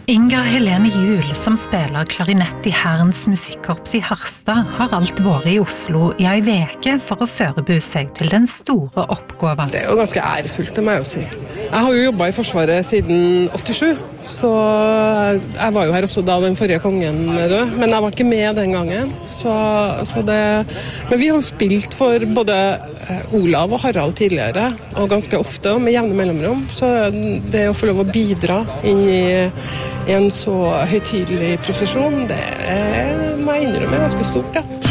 Inger Helene Juhl, som spiller klarinett i Hærens musikkorps i Harstad, har alt vært i Oslo i en veke for å forberede seg til den store oppgaven. Det er jo ganske ærefullt, det må jeg jo si. Jeg har jo jobbet i Forsvaret siden 87, så jeg var jo her også da den forrige kongen døde, men jeg var ikke med den gangen. Men vi har jo spilt for både Olav og Harald tidligere, og ganske ofte, og med jevne mellomrom, så det å få lov å bidra inn i en så høytidelig prosesjon, det må jeg innrømme ganske stort, ja.